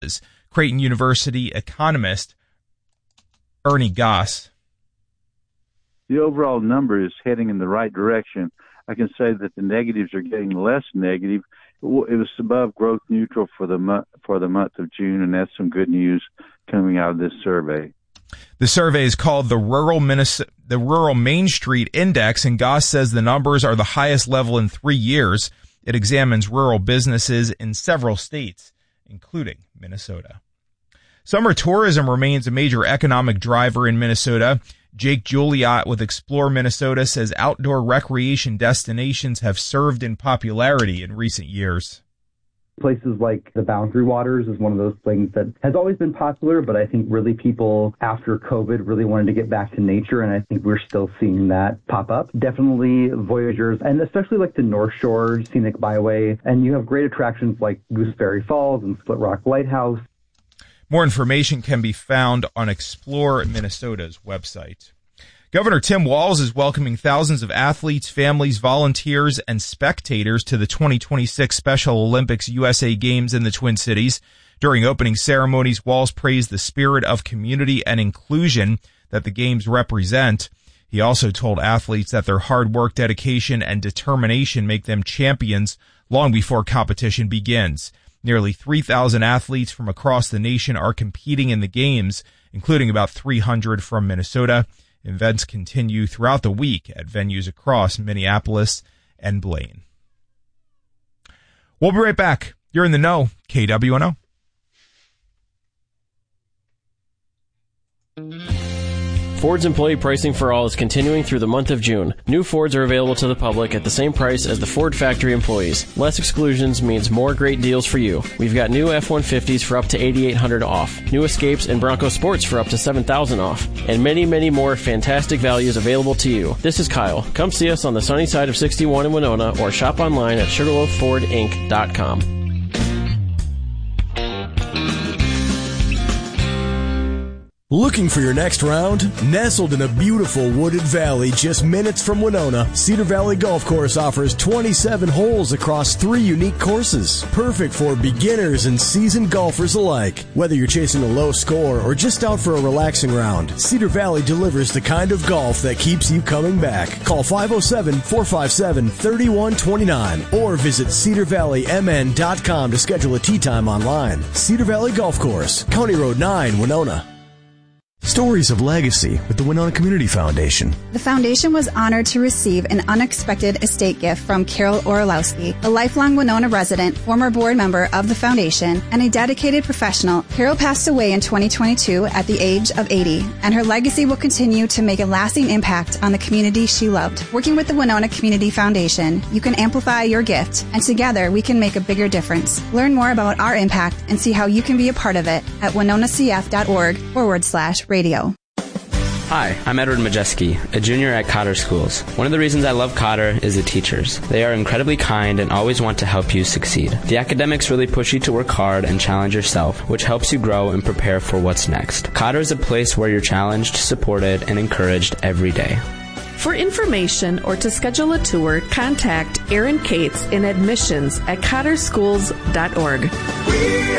Creighton University economist Ernie Goss. The overall number is heading in the right direction. I can say that the negatives are getting less negative. It was above growth neutral for the month of June, and that's some good news coming out of this survey. The survey is called the Rural Main Street Index, and Goss says the numbers are the highest level in 3 years. It examines rural businesses in several states, including Minnesota. Summer tourism remains a major economic driver in Minnesota. Jake Juliot with Explore Minnesota says outdoor recreation destinations have surged in popularity in recent years. Places like the Boundary Waters is one of those things that has always been popular, but I think really people after COVID really wanted to get back to nature, and I think we're still seeing that pop up. Definitely Voyageurs, and especially like the North Shore Scenic Byway, and you have great attractions like Gooseberry Falls and Split Rock Lighthouse. More information can be found on Explore Minnesota's website. Governor Tim Walz is welcoming thousands of athletes, families, volunteers, and spectators to the 2026 Special Olympics USA Games in the Twin Cities. During opening ceremonies, Walz praised the spirit of community and inclusion that the Games represent. He also told athletes that their hard work, dedication, and determination make them champions long before competition begins. Nearly 3,000 athletes from across the nation are competing in the Games, including about 300 from Minnesota. Events continue throughout the week at venues across Minneapolis and Blaine. We'll be right back. You're in the know, KWNO. Ford's employee pricing for all is continuing through the month of June. New Fords are available to the public at the same price as the Ford factory employees. Less exclusions means more great deals for you. We've got new F-150s for up to $8,800 off, new Escapes and Bronco Sports for up to $7,000 off, and many, many more fantastic values available to you. This is Kyle. Come see us on the sunny side of 61 in Winona or shop online at SugarloafFordInc.com. Looking for your next round? Nestled in a beautiful wooded valley just minutes from Winona, Cedar Valley Golf Course offers 27 holes across 3 unique courses. Perfect for beginners and seasoned golfers alike. Whether you're chasing a low score or just out for a relaxing round, Cedar Valley delivers the kind of golf that keeps you coming back. Call 507-457-3129 or visit cedarvalleymn.com to schedule a tee time online. Cedar Valley Golf Course, County Road 9, Winona. Stories of Legacy with the Winona Community Foundation. The foundation was honored to receive an unexpected estate gift from Carol Orlowski, a lifelong Winona resident, former board member of the foundation, and a dedicated professional. Carol passed away in 2022 at the age of 80, and her legacy will continue to make a lasting impact on the community she loved. Working with the Winona Community Foundation, you can amplify your gift, and together we can make a bigger difference. Learn more about our impact and see how you can be a part of it at winonacf.org/radio. Hi, I'm Edward Majeski, a junior at Cotter Schools. One of the reasons I love Cotter is the teachers. They are incredibly kind and always want to help you succeed. The academics really push you to work hard and challenge yourself, which helps you grow and prepare for what's next. Cotter is a place where you're challenged, supported, and encouraged every day. For information or to schedule a tour, contact Aaron Cates in admissions at cotterschools.org. We